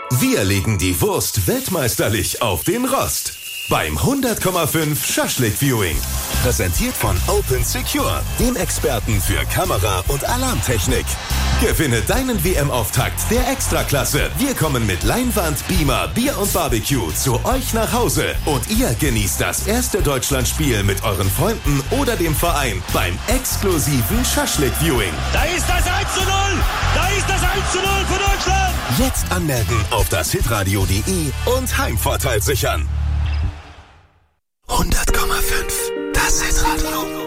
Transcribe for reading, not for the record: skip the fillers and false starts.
Wir legen die Wurst weltmeisterlich auf den Rost. Beim 100,5 Schaschlik Viewing. Präsentiert von Open Secure, dem Experten für Kamera- und Alarmtechnik. Gewinne deinen WM-Auftakt der Extraklasse. Wir kommen mit Leinwand, Beamer, Bier und Barbecue zu euch nach Hause. Und ihr genießt das erste Deutschlandspiel mit euren Freunden oder dem Verein beim exklusiven Schaschlik Viewing. Da ist das 1:0! Da ist das 1:0 für Deutschland! Jetzt anmelden auf das hitradio.de und Heimvorteil sichern. 100,5. Das Hitradio.